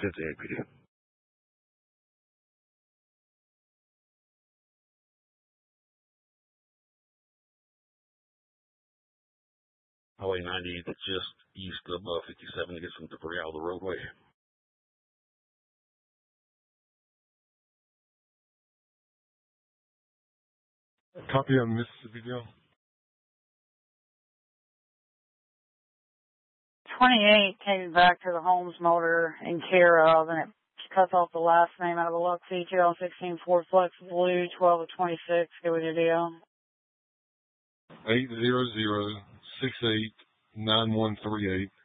58 PD. Highway 90 just east of 57 to get some debris out of the roadway. Copy on Mississippi Deal. 28 came back to the Holmes motor in care of, and it cuts off the last name out of the Luxie 2016 Ford Flex Blue 12 of 26. Go with your deal. 800-68-9138.